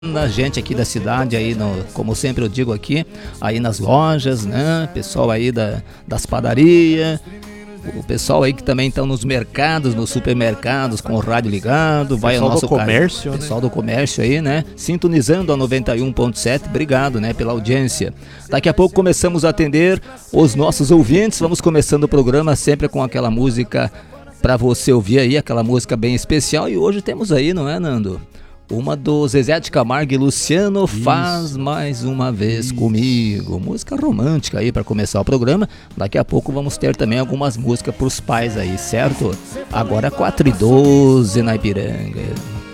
a gente aqui da cidade, aí como sempre eu digo aqui, aí nas lojas, né? Pessoal aí das padarias, o pessoal aí que também estão nos mercados, nos supermercados, com o rádio ligado, vai ao nosso comércio, pessoal do comércio aí, né? Sintonizando a 91.7, obrigado, né, pela audiência. Daqui a pouco começamos a atender os nossos ouvintes, vamos começando o programa sempre com aquela música para você ouvir aí, aquela música bem especial, e hoje temos aí, não é, Nando? Uma do Zezé de Camargo e Luciano, Faz Mais Uma Vez Comigo. Música romântica aí para começar o programa. Daqui a pouco vamos ter também algumas músicas pros pais aí, certo? Agora 4h12 na Ipiranga.